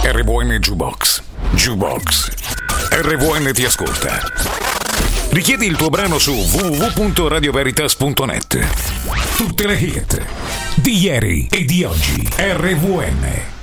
RVN Jukebox. Jukebox. RVN ti ascolta. Richiedi il tuo brano su www.radioveritas.net. Tutte le hit di ieri e di oggi. RVN.